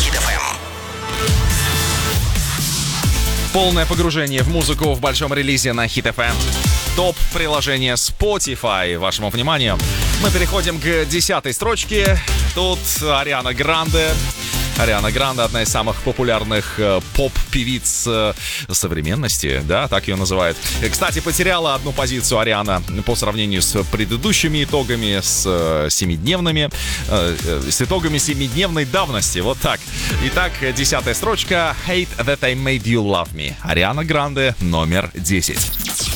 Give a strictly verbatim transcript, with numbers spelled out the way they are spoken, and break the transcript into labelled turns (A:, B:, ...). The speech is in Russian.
A: Хит эф эм.
B: Полное погружение в музыку в большом релизе на Хит эф эм. Топ приложения Spotify вашему вниманию. Мы переходим к десятой строчке. Тут Ариана Гранде. Ариана Гранде — одна из самых популярных э, поп-певиц э, современности, да, так ее называют. Кстати, потеряла одну позицию Ариана по сравнению с предыдущими итогами, с э, семидневными, э, э, с итогами семидневной давности. Вот так. Итак, десятая строчка. Hate That I Made You Love Me. Ариана Гранде, номер десять.